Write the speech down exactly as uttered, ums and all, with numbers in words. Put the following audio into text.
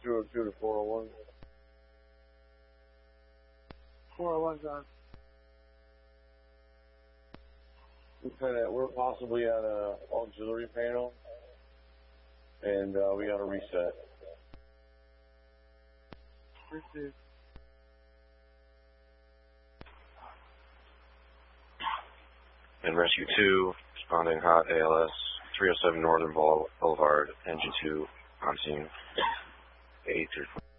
two oh two to four oh one. four oh one's on. Lieutenant, we're possibly on a auxiliary panel, and uh, we got to reset. Received. And Rescue two, responding hot A L S, three oh seven Northern Boulevard, Engine two, on scene, eight three four.